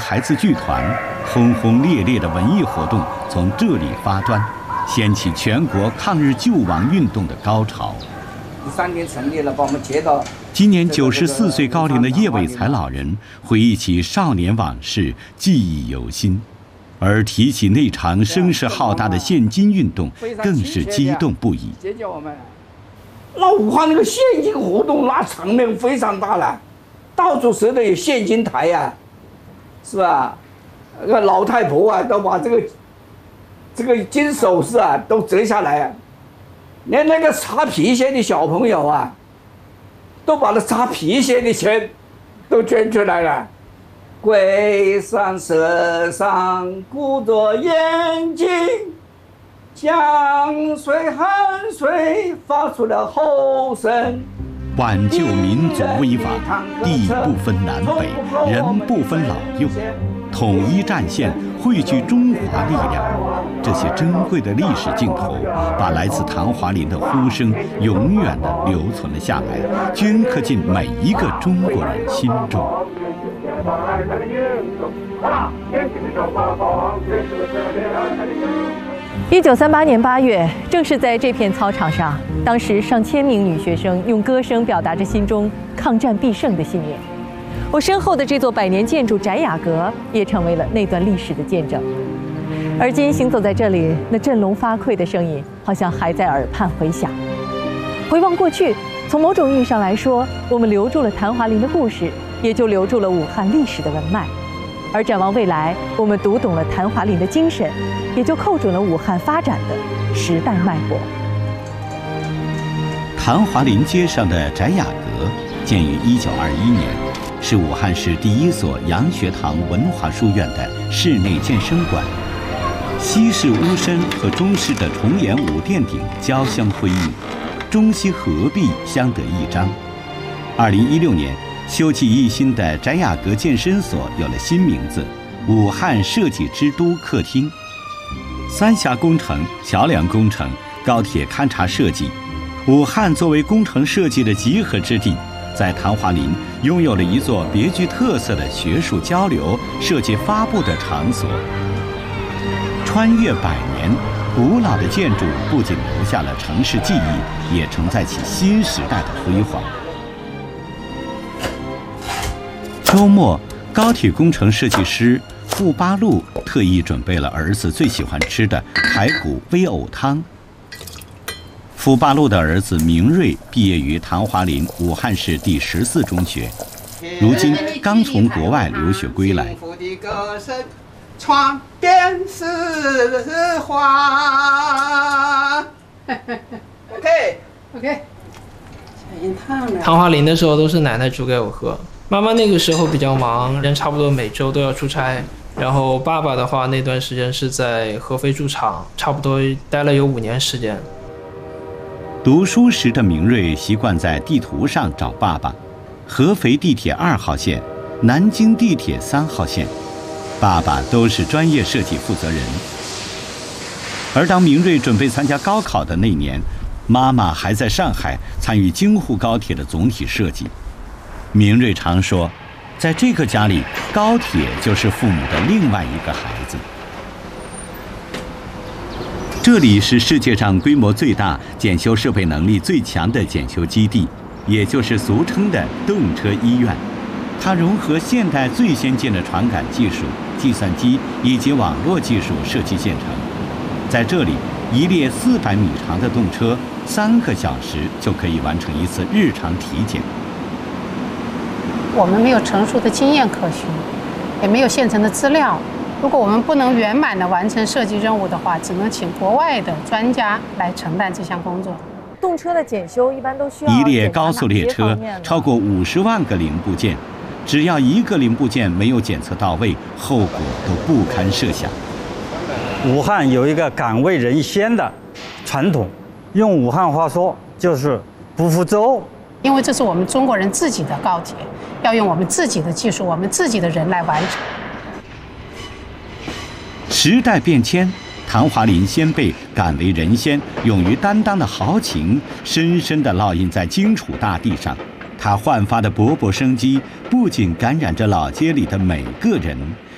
孩子剧团，轰轰烈烈的文艺活动从这里发端，掀起全国抗日救亡运动的高潮。 3年成立了，把我们接到。 今年94岁高龄的叶伟才老人回忆起少年往事，记忆犹新。而提起那场声势浩大的献金运动，更是激动不已。 谢谢我们。那武汉那个献金活动，那场面非常大了，到处设的有献金台呀，是吧？那个老太婆啊，都把这个金首饰啊都折下来啊，连那个擦皮鞋的小朋友啊，都把那擦皮鞋的钱都捐出来了。鬼上舌上鼓着眼睛，江水汗水发出了吼声。 挽救民族危亡，地不分南北，人不分老幼，统一战线，汇聚中华力量。这些珍贵的历史镜头，把来自谭华林的呼声永远地留存了下来，镌刻进每一个中国人心中。 1938年8月，正是在这片操场上，当时上千名女学生用歌声表达着心中抗战必胜的信念。我身后的这座100年建筑翟雅阁也成为了那段历史的见证。而今行走在这里，那振聋发聩的声音好像还在耳畔回响。回望过去，从某种意义上来说，我们留住了谭华林的故事，也就留住了武汉历史的文脉。而展望未来，我们读懂了谭华林的精神，也就扣准了武汉发展的时代脉搏。 谭华林街上的翟雅阁建于1921年，是武汉市第一所洋学堂文华书院的室内健身馆。西式屋身和中式的重檐舞殿顶交相辉映，中西合璧，相得益彰。2016年，修葺一新的翟雅阁健身所有了新名字——武汉设计之都客厅。三峡工程、桥梁工程、高铁勘察设计，武汉作为工程设计的集合之地，在谭华林拥有了一座别具特色的学术交流、设计发布的场所。穿越100年，古老的建筑不仅留下了城市记忆，也承载起新时代的辉煌。周末，高铁工程设计师傅八路特意准备了儿子最喜欢吃的排骨煨藕汤。傅八路的儿子明瑞毕业于谭华林武汉市第14中学，如今刚从国外留学归来。 窗边是花。OK。 谭华林的时候都是奶奶煮给我喝，妈妈那个时候比较忙，人差不多每周都要出差。然后爸爸的话，那段时间是在合肥驻厂，差不多待了有5年时间。 读书时的明瑞习惯在地图上找爸爸，合肥地铁2号线，南京地铁3号线。爸爸都是专业设计负责人。而当明瑞准备参加高考的那年，妈妈还在上海参与京沪高铁的总体设计。明瑞常说，在这个家里，高铁就是父母的另外一个孩子。这里是世界上规模最大、检修设备能力最强的检修基地，也就是俗称的动车医院。它融合现代最先进的传感技术、计算机以及网络技术设计建成。在这里，一列400米长的动车3个小时就可以完成一次日常体检。 我们没有成熟的经验可循，也没有现成的资料。如果我们不能圆满地完成设计任务的话，只能请国外的专家来承担这项工作。 动车的检修一般都需要一列高速列车超过50万个零部件，只要一个零部件没有检测到位，后果都不堪设想。 武汉有一个敢为人先的传统，用武汉话说就是不负责任。 因为这是我们中国人自己的高铁，要用我们自己的技术、我们自己的人来完成。 时代变迁，谭华林先辈敢为人先、勇于担当的豪情，深深地烙印在荆楚大地上。他焕发的勃勃生机，不仅感染着老街里的每个人，